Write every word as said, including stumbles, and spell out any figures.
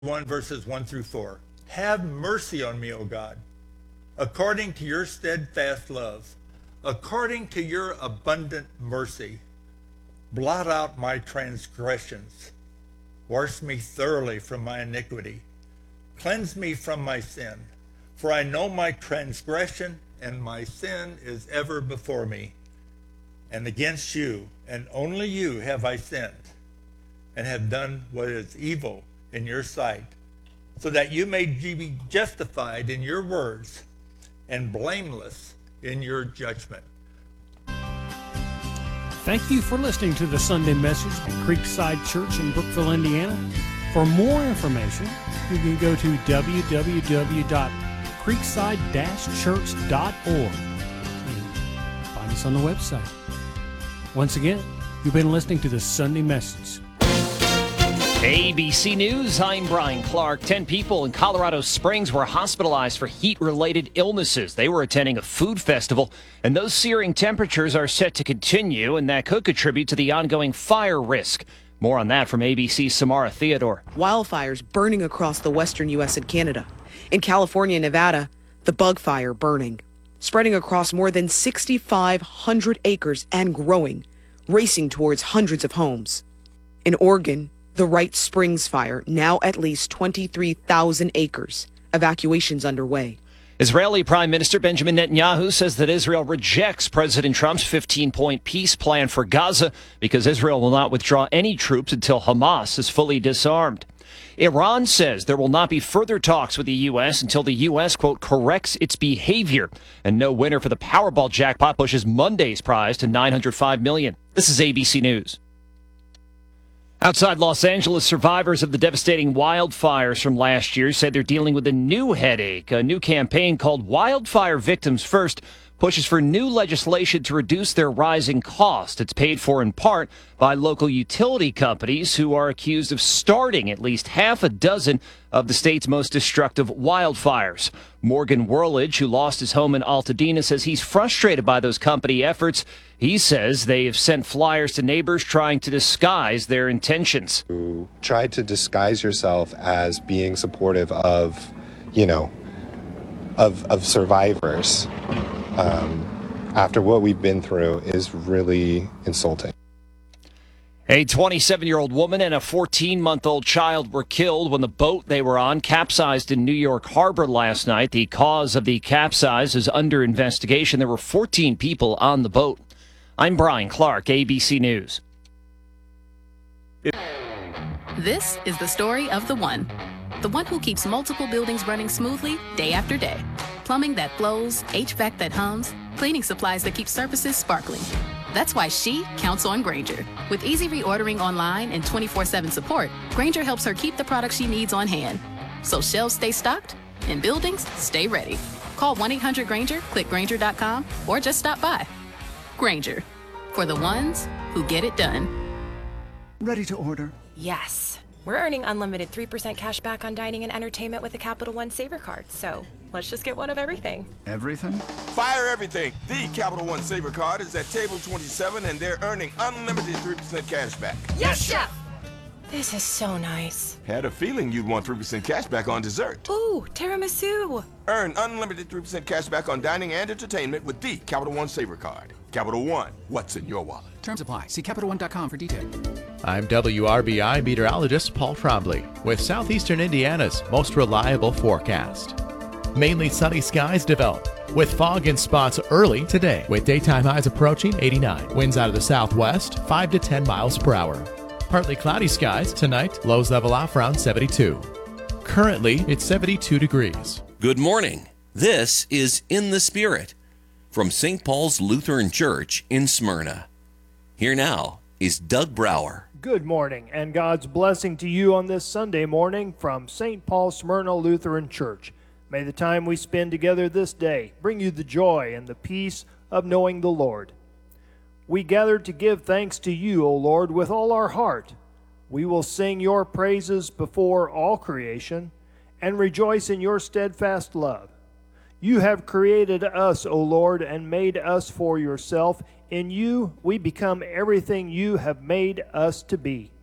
one verses one through four. Have mercy on me, O God, according to your steadfast love, according to your abundant mercy. Blot out my transgressions. Wash me thoroughly from my iniquity. Cleanse me from my sin. For I know my transgression, and my sin is ever before me. And against you, and only you, have I sinned, and have done what is evil in your sight, so that you may be justified in your words and blameless in your judgment. Thank you for listening to the Sunday message at Creekside Church in Brookville, Indiana. For more information, you can go to w w w dot creekside dash church dot org and find us on the website. Once again, you've been listening to the Sunday message. A B C News, I'm Brian Clark. Ten people in Colorado Springs were hospitalized for heat-related illnesses. They were attending a food festival, and those searing temperatures are set to continue, and that could contribute to the ongoing fire risk. More on that from A B C's Samara Theodore. Wildfires burning across the western U S and Canada. In California and Nevada, the bug fire burning, spreading across more than six thousand five hundred acres and growing, racing towards hundreds of homes. In Oregon, the Wright Springs fire, now at least twenty-three thousand acres. Evacuations underway. Israeli Prime Minister Benjamin Netanyahu says that Israel rejects President Trump's fifteen-point peace plan for Gaza because Israel will not withdraw any troops until Hamas is fully disarmed. Iran says there will not be further talks with the U S until the U S, quote, corrects its behavior. And no winner for the Powerball jackpot pushes Monday's prize to nine hundred five million dollars. This is A B C News. Outside Los Angeles, survivors of the devastating wildfires from last year said they're dealing with a new headache. A new campaign called Wildfire Victims First pushes for new legislation to reduce their rising cost. It's paid for in part by local utility companies who are accused of starting at least half a dozen of the state's most destructive wildfires. Morgan Whirlidge, who lost his home in Altadena, says he's frustrated by those company efforts. He says they have sent flyers to neighbors trying to disguise their intentions. You try to disguise yourself as being supportive of, you know, of of survivors um, after what we've been through is really insulting. A twenty-seven-year-old woman and a fourteen-month-old child were killed when the boat they were on capsized in New York Harbor last night. The cause of the capsize is under investigation. There were fourteen people on the boat. I'm Brian Clark, A B C News. This is the story of the one. The one who keeps multiple buildings running smoothly day after day. Plumbing that flows, H V A C that hums, cleaning supplies that keep surfaces sparkling. That's why she counts on Grainger. With easy reordering online and twenty-four seven support, Grainger helps her keep the products she needs on hand. So shelves stay stocked and buildings stay ready. Call one eight hundred Grainger, click Grainger dot com, or just stop by. Grainger, for the ones who get it done. Ready to order? Yes. We're earning unlimited three percent cash back on dining and entertainment with the Capital One Saver Card, so let's just get one of everything. Everything? Fire everything! The Capital One Saver Card is at table twenty-seven, and they're earning unlimited three percent cash back. Yes, Chef! This is so nice. Had a feeling you'd want three percent cash back on dessert. Ooh, tiramisu! Earn unlimited three percent cash back on dining and entertainment with the Capital One Saver Card. Capital One, what's in your wallet? Terms apply. See Capital One dot com for details. I'm W R B I meteorologist Paul Trombley with Southeastern Indiana's most reliable forecast. Mainly sunny skies develop with fog in spots early today, with daytime highs approaching eighty-nine. Winds out of the southwest, five to ten miles per hour. Partly cloudy skies tonight, lows level off around seventy-two. Currently, it's seventy-two degrees. Good morning. This is In the Spirit from Saint Paul's Lutheran Church in Smyrna. Here now is Doug Brower. Good morning, and God's blessing to you on this Sunday morning from Saint Paul Smyrna Lutheran Church. May the time we spend together this day bring you the joy and the peace of knowing the Lord. We gather to give thanks to you, O Lord, with all our heart. We will sing your praises before all creation and rejoice in your steadfast love. You have created us, O Lord, and made us for yourself. In you we become everything you have made us to be.